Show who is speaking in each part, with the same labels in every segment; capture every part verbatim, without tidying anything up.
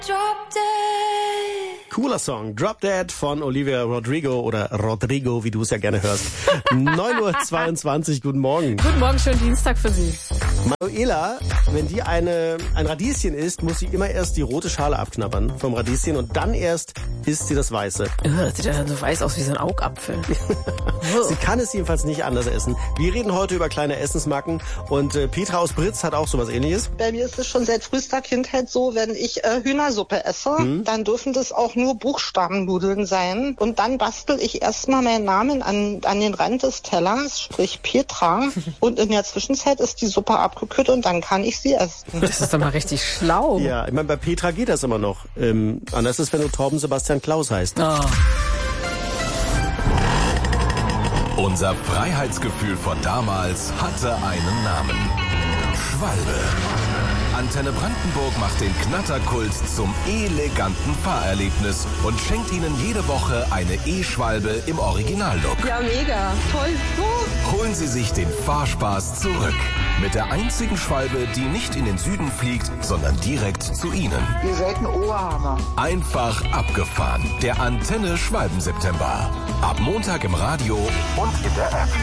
Speaker 1: Drop Dead.
Speaker 2: Cooler Song, Drop Dead von Olivia Rodrigo oder Rodrigo, wie du es ja gerne hörst. neun Uhr zweiundzwanzig, guten Morgen.
Speaker 3: Guten Morgen, schönen Dienstag für Sie.
Speaker 2: Manuela, wenn die eine ein Radieschen isst, muss sie immer erst die rote Schale abknabbern vom Radieschen und dann erst isst sie das Weiße.
Speaker 3: Das sieht ja dann so weiß aus wie so ein Augapfel.
Speaker 2: Sie kann es jedenfalls nicht anders essen. Wir reden heute über kleine Essensmacken und äh, Petra aus Britz hat auch sowas Ähnliches.
Speaker 4: Bei mir ist es schon seit frühester Kindheit so, wenn ich äh, Hühnersuppe esse, hm? dann dürfen das auch nur Buchstabennudeln sein. Und dann bastel ich erstmal meinen Namen an, an den Rand des Tellers, sprich Petra. Und in der Zwischenzeit ist die Suppe abgekühlt und dann kann ich sie essen.
Speaker 3: Das ist doch mal richtig schlau.
Speaker 2: Ja, ich meine, bei Petra geht das immer noch. Ähm, anders ist, wenn du Torben Sebastian Klaus heißt.
Speaker 3: Oh.
Speaker 5: Unser Freiheitsgefühl von damals hatte einen Namen. Schwalbe. Antenne Brandenburg macht den Knatterkult zum eleganten Fahrerlebnis und schenkt Ihnen jede Woche eine E-Schwalbe im Originallook.
Speaker 4: Ja, mega. Toll. Oh.
Speaker 5: Holen Sie sich den Fahrspaß zurück. Mit der einzigen Schwalbe, die nicht in den Süden fliegt, sondern direkt zu Ihnen.
Speaker 6: Ihr seid ein Oberhammer.
Speaker 5: Einfach abgefahren. Der Antenne Schwalben-September. Ab Montag im Radio und in der App.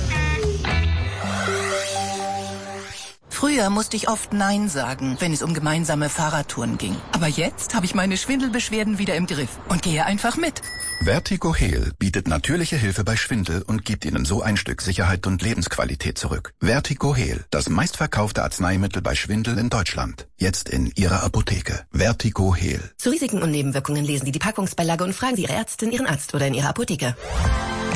Speaker 7: Früher musste ich oft Nein sagen, wenn es um gemeinsame Fahrradtouren ging. Aber jetzt habe ich meine Schwindelbeschwerden wieder im Griff und gehe einfach mit.
Speaker 8: Vertigo Heal bietet natürliche Hilfe bei Schwindel und gibt Ihnen so ein Stück Sicherheit und Lebensqualität zurück. Vertigo Heal, das meistverkaufte Arzneimittel bei Schwindel in Deutschland. Jetzt in Ihrer Apotheke. Vertigo Heal.
Speaker 9: Zu Risiken und Nebenwirkungen lesen Sie die Packungsbeilage und fragen Sie Ihre Ärztin, Ihren Arzt oder in Ihrer Apotheke.